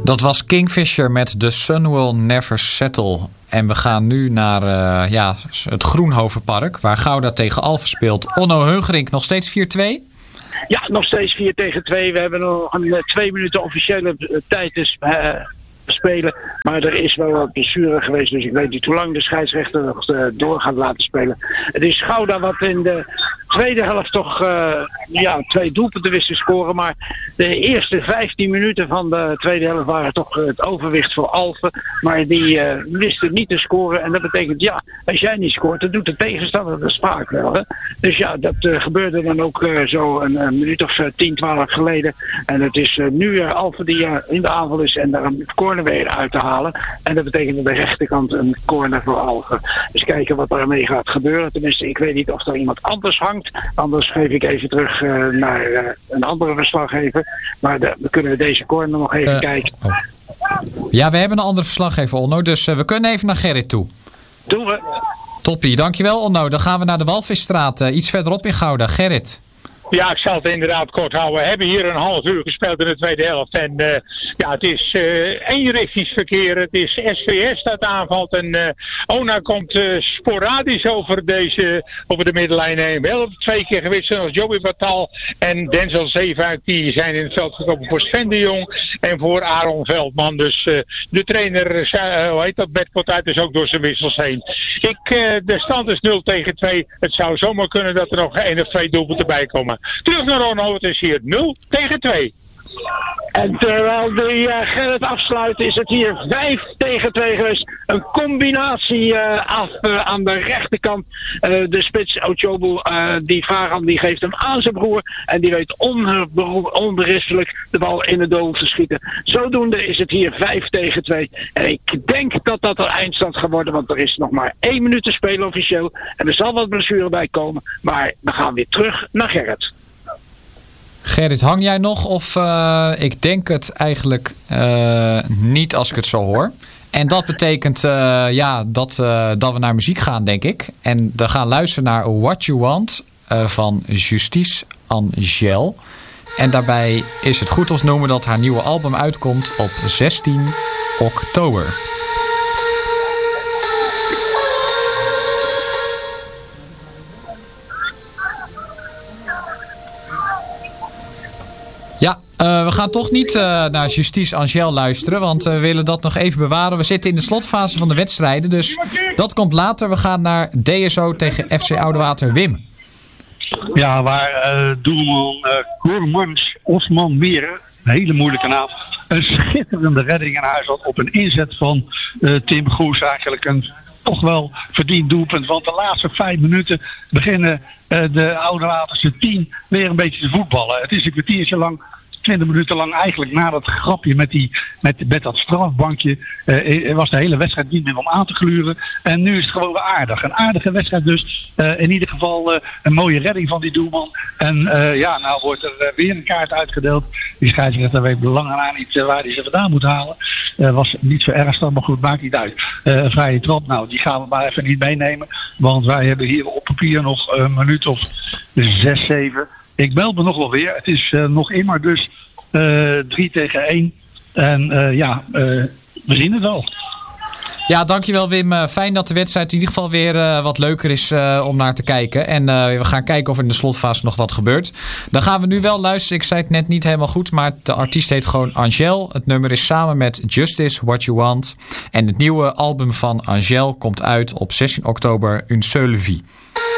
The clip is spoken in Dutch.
Dat was Kingfisher met The Sun Will Never Settle. En we gaan nu naar het Groenhovenpark, waar Gouda tegen Alphen speelt. Onno Heungerink, nog steeds 4-2? Ja, nog steeds 4-2. We hebben nog 2 minuten officiële tijd te spelen. Maar er is wel wat blessure geweest, dus ik weet niet hoe lang de scheidsrechter nog door gaat laten spelen. Het is Gouda wat in de tweede helft toch 2 doelpunten wist te scoren. Maar de eerste 15 minuten van de tweede helft waren toch het overwicht voor Alphen. Maar die wisten niet te scoren. En dat betekent, als jij niet scoort, dan doet de tegenstander de spaak wel. Hè? Dus dat gebeurde dan ook zo een minuut of 10, 12 geleden. En het is nu Alphen die in de aanval is en daar een corner weer uit te halen. En dat betekent aan de rechterkant een corner voor Alphen. Dus kijken wat daarmee gaat gebeuren. Tenminste, ik weet niet of er iemand anders hangt. Anders geef ik even terug naar een andere verslaggever. Maar dan kunnen we deze corner nog even kijken. Ja, we hebben een andere verslaggever, Onno. Dus we kunnen even naar Gerrit toe. Doen we. Toppie, dankjewel Onno. Dan gaan we naar de Walvisstraat, iets verderop in Gouda. Gerrit. Ja, ik zal het inderdaad kort houden. We hebben hier een half uur gespeeld in de tweede helft. En het is eenrichtingsverkeer. Het is SVS dat aanvalt. En Ona komt sporadisch over de middenlijn heen. Wel 2 keer gewisseld als Joby Batal en Denzel Zeefuik. Die zijn in het veld gekomen voor Sven de Jong en voor Aaron Veldman. Dus de trainer, Bert Potuit, is ook door zijn wissels heen. De stand is 0-2. Het zou zomaar kunnen dat er nog 1 of 2 doelpunten bij komen. Terug naar Onno, het is hier 0-2. En terwijl de Gerrit afsluit is het hier 5-2 geweest. Een combinatie aan de rechterkant. De spits Ochobu, die Varan, die geeft hem aan zijn broer. En die weet onberispelijk de bal in het doel te schieten. Zodoende is het hier 5-2. En ik denk dat dat de eindstand gaat worden. Want er is nog maar 1 minuut te spelen officieel. En er zal wat blessure bij komen. Maar we gaan weer terug naar Gerrit. Gerrit, hang jij nog? Of ik denk het eigenlijk niet als ik het zo hoor. En dat betekent dat we naar muziek gaan, denk ik. En we gaan luisteren naar What You Want van Justice Angèle. En daarbij is het goed om te noemen dat haar nieuwe album uitkomt op 16 oktober. Ja, we gaan toch niet naar Justice Angèle luisteren, want we willen dat nog even bewaren. We zitten in de slotfase van de wedstrijden, dus dat komt later. We gaan naar DSO tegen FC Oudewater. Wim. Ja, waar doelman Kormans Osman Meren, een hele moeilijke naam, een schitterende redding in huis had op een inzet van Tim Goes. Eigenlijk een toch wel verdiend doelpunt, want de laatste 5 minuten beginnen de Oudewaterse 10 weer een beetje te voetballen. Het is een kwartiertje lang, 20 minuten lang eigenlijk na dat grapje met dat strafbankje was de hele wedstrijd niet meer om aan te gluren. En nu is het gewoon weer aardig. Een aardige wedstrijd dus. In ieder geval een mooie redding van die doelman. En nou wordt er weer een kaart uitgedeeld. Die scheidsrechter weet belangrijk niet waar hij ze vandaan moet halen. Was niet zo ernstig, maar goed, maakt niet uit. Vrije trap, nou die gaan we maar even niet meenemen. Want wij hebben hier op papier nog een minuut of 6, 7... Ik meld me nog wel weer. Het is nog immer dus 3-1. En we zien het wel. Ja, dankjewel Wim. Fijn dat de wedstrijd in ieder geval weer wat leuker is om naar te kijken. En we gaan kijken of in de slotfase nog wat gebeurt. Dan gaan we nu wel luisteren. Ik zei het net niet helemaal goed, maar de artiest heet gewoon Angèle. Het nummer is samen met Justice What You Want. En het nieuwe album van Angèle komt uit op 16 oktober, Une Seule Vie.